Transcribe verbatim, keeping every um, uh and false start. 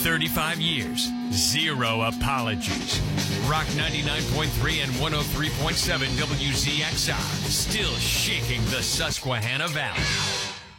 thirty-five years, zero apologies. Rock ninety-nine point three and one oh three point seven W Z X R, still shaking the Susquehanna Valley.